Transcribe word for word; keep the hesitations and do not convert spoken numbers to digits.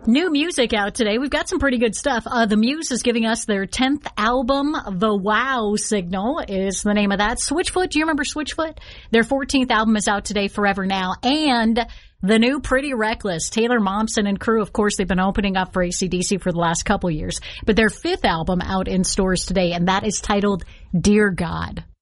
New music out today. We've got some pretty good stuff. Uh, the Muse is giving us their tenth album. The Wow Signal is the name of that. Switchfoot, do you remember Switchfoot? Their fourteenth album is out today, Forever Now. And the new Pretty Reckless. Taylor Momsen and crew, of course, they've been opening up for A C D C for the last couple years. But their fifth album out in stores today, and that is titled Dear God.